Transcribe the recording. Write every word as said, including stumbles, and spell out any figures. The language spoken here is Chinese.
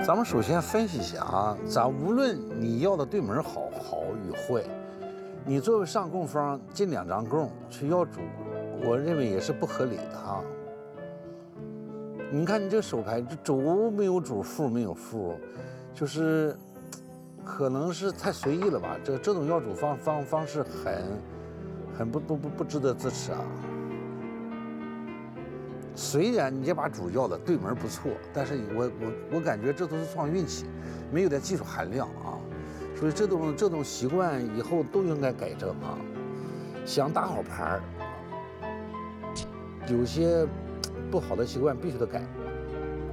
咱们首先分析一下啊，咱无论你要的对门好好与坏，你作为上供方进两张供去要主，我认为也是不合理的啊。你看你这个手牌，这主没有主，副没有副，就是可能是太随意了吧？这这种要主方方方式很很不不不不值得支持啊。虽然你这把主要的对门不错，但是我我我感觉这都是撞运气，没有点技术含量啊。所以这种这种习惯以后都应该改正啊。想打好牌儿，有些不好的习惯必须得改。